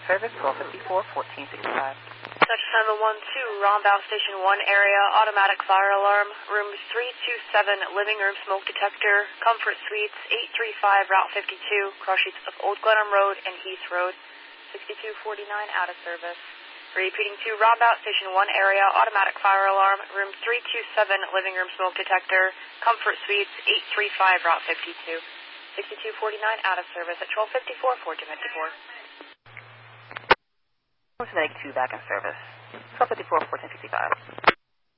service, 1254, 1465. Section 712, Rombout Station 1 area, automatic fire alarm, rooms 327, living room smoke detector, Comfort Suites, 835, Route 52, cross streets of Old Glenham Road and Heath Road, 6249, out of service. Repeating to Rombout Station 1 area, automatic fire alarm, room 327, living room smoke detector, Comfort Suites, 835, Route 52, 6249, out of service at 1254, 1454. Cincinnati 2 back in service, 1254, 1465.